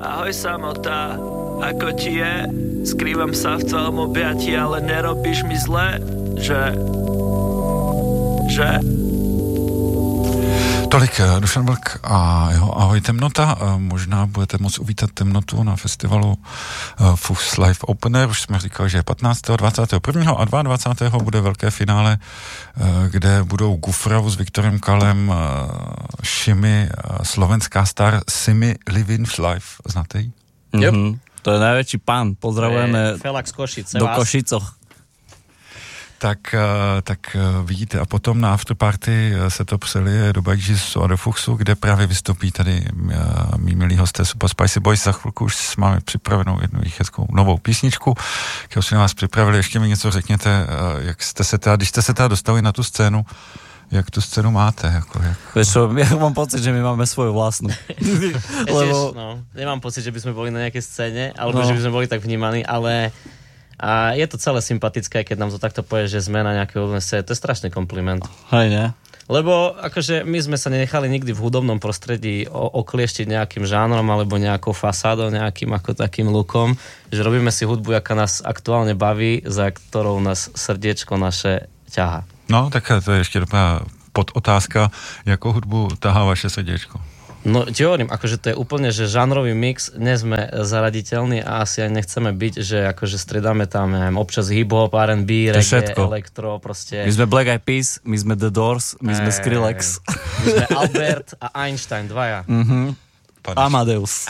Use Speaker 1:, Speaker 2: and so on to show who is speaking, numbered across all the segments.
Speaker 1: Ahoj samota, ako ti je? Skrývam sa v tvojom objatí, ale nerobíš mi zle, že...
Speaker 2: Tolik Dušan Vlk a jeho Ahoj temnota. Možná budete moct uvítat temnotu na festivalu Fuchs Live Open Air. Už jsme říkali, že 15., 21. a 22. bude velké finále, kde budou Gufrau s Viktorem Kalem, Šimi, slovenská star Simi Living Live. Znáte ji?
Speaker 3: Mm-hmm. To je najväčší pán. Pozdravujeme
Speaker 4: Felax Košice.
Speaker 3: do Košicoch.
Speaker 2: Tak vidíte, a potom na afterparty se to přelije do Bajžisu a do Fuchsu, kde právě vystoupí tady mý milí hosté Super Spicy Boys. Za chvilku už máme připravenou jednu hezkou novou písničku, kterou si na vás připravili. Ještě mi něco řekněte, jak jste se teda, když jste se teda dostali na tu scénu, jak tu scénu máte?
Speaker 3: Vieš čo, ja mám pocit, že my máme svoju vlastnú.
Speaker 4: Lebo... nemám pocit, že by sme boli na nejakej scéne, alebo že by sme boli tak vnímaní, ale a je to celé sympatické, keď nám to takto povie, že sme na nejakej hudobnej scéne. To je strašný kompliment.
Speaker 3: Hej, ne?
Speaker 4: Lebo akože my sme sa nenechali nikdy v hudobnom prostredí oklieštiť nejakým žánrom alebo nejakou fasádou, nejakým ako takým lookom, že robíme si hudbu, aká nás aktuálne baví, za ktorou nás srdiečko naše ťahá.
Speaker 2: No, tak to je ešte dobrá podotázka, jakou hudbu tahá vaše srdiečko?
Speaker 4: No, ti hovorím, akože to je úplne, že žánrový mix, nie sme zaraditeľní a asi aj nechceme byť, že akože stredáme tam, neviem, občas hip-hop, R&B, reggae, elektro, proste.
Speaker 3: My sme Black Eyed Peas, my sme The Doors, my sme Skrillex.
Speaker 4: My sme Albert a Einstein, dvaja.
Speaker 3: Amadeus.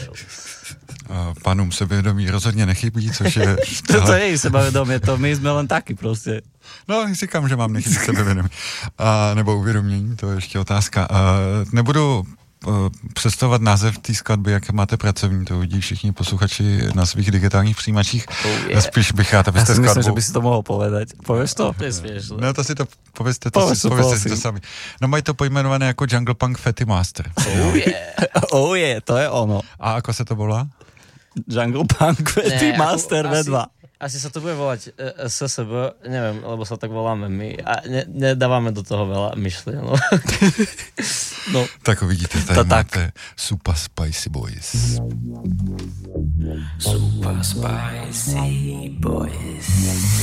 Speaker 2: Pánům sebevědomí rozhodně nechybí, což je...
Speaker 3: To je sebevědomí, to my jsme len taky prostě.
Speaker 2: No, říkám, že mám nechybí sebevědomí. Nebo uvědomění, to je ještě otázka. Nebudu představovat název té skladby, jak máte pracovní, to vidí všichni posluchači na svých digitálních přijímačích. Spíš bych rád, abyste skladbu...
Speaker 3: Já si myslím, že by si to mohl povedať. Pověš to?
Speaker 2: No, to si to povězte, povězte si to sami. No, mají to pojmenované jako Jungle Punk Fatty Master.
Speaker 3: Oh yeah, to je ono.
Speaker 2: A ako se to volá?
Speaker 3: Jungle Punk Fatty Master V2.
Speaker 4: Asi sa to bude volať SSB, neviem, lebo sa tak voláme my a nedávame do toho veľa myšlienok.
Speaker 2: No. Tak vidíte, tady máte Super Spicy Boys.
Speaker 1: Super Spicy Boys.